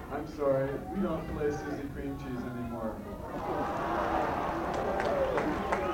I'm sorry, we don't play Suzy Cream Cheese anymore.